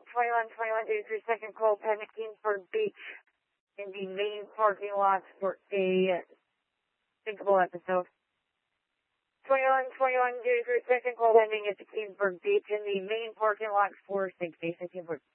21 second call pending Kingsburg Beach in the main parking lot for a thinkable episode. 21 second call pending at the Kingsburg Beach in the main parking lot for St. Jason Kingsburg.